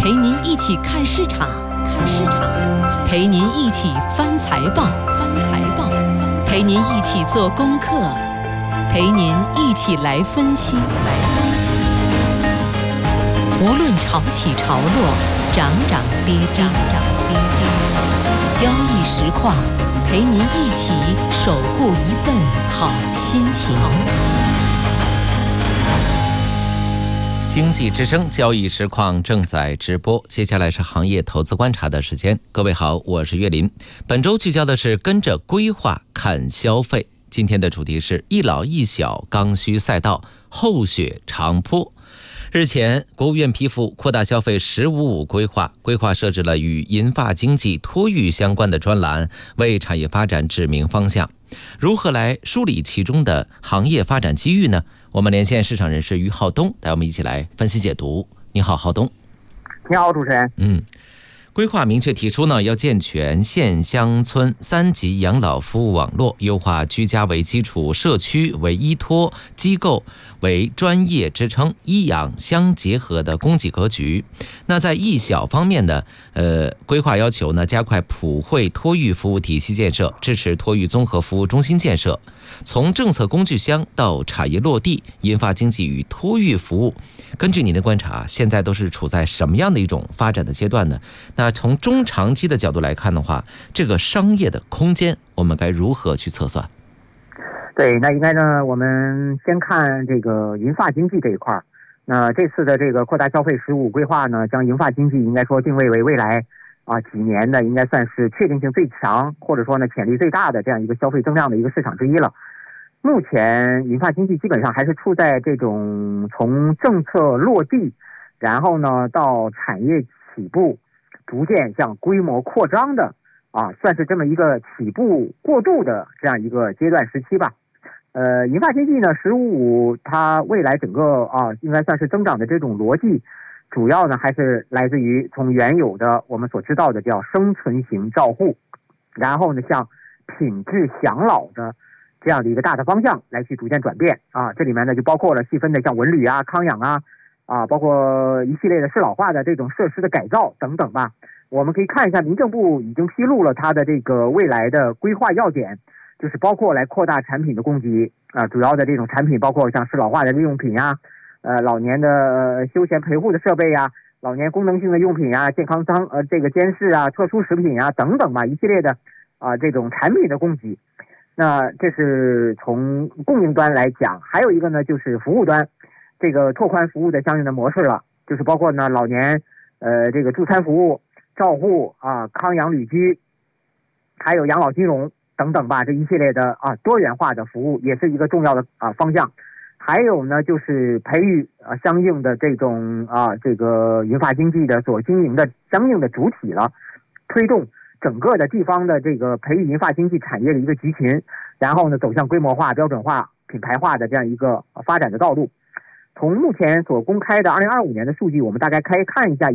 陪您一起看市场，陪您一起翻财报，陪您一起做功课，陪您一起来分析。无论潮起潮落，涨涨跌跌，交易实况，陪您一起守护一份好心情。 经济之声交易实况正在直播，接下来是行业投资观察的时间。各位好，我是岳林。本周聚焦的是跟着规划看消费。今天的主题是一老一小刚需赛道，厚雪长坡。日前，国务院批复扩大消费“15+5”规划设置了与银发经济、托育相关的专栏，为产业发展指明方向。如何来梳理其中的行业发展机遇呢？我们连线市场人士于浩东，带我们一起来分析解读。你好，浩东。 你好，主持人。 规划明确提出呢，要健全县乡村3级养老服务网络，优化居家为基础、社区为依托、机构为专业支撑、医养相结合的供给格局。那在一小方面呢，规划要求呢，加快普惠托育服务体系建设，支持托育综合服务中心建设。从政策工具箱到产业落地，银发经济与托育服务，根据您的观察，现在都是处在什么样的一种发展的阶段呢？那从中长期的角度来看的话，这个商业的空间我们该如何去测算？ 对，那应该呢，我们先看这个银发经济这一块。那这次的这个扩大消费“15+5”规划呢，将银发经济应该说定位为未来几年的应该算是确定性最强，或者说呢潜力最大的这样一个消费增量的一个市场之一了。目前银发经济基本上还是处在这种从政策落地，然后呢到产业起步，逐渐向规模扩张的算是这么一个起步过渡的这样一个阶段时期吧。银发经济呢“15+5”它未来整个应该算是增长的这种逻辑，主要呢还是来自于从原有的我们所知道的叫生存型照护，然后呢向品质享老的这样的一个大的方向来去逐渐转变这里面呢就包括了细分的像文旅康养包括一系列的适老化的这种设施的改造等等吧。我们可以看一下民政部已经披露了它的这个未来的规划要点，就是包括来扩大产品的供给主要的这种产品包括像适老化的日用品老年的休闲陪护的设备老年功能性的用品健康这个监视特殊食品等等吧，一系列的这种产品的供给。那这是从供应端来讲，还有一个呢就是服务端，这个拓宽服务的相应的模式了，就是包括呢老年这个助餐服务、照护康养旅居，还有养老金融等等吧，这一系列的多元化的服务也是一个重要的方向。还有呢就是培育相应的这种这个银发经济的所经营的相应的主体了，推动整个的地方的这个培育银发经济产业的一个集群，然后呢走向规模化、标准化、品牌化的这样一个发展的道路。从目前所公开的2025年的数据，我们大概可以看一下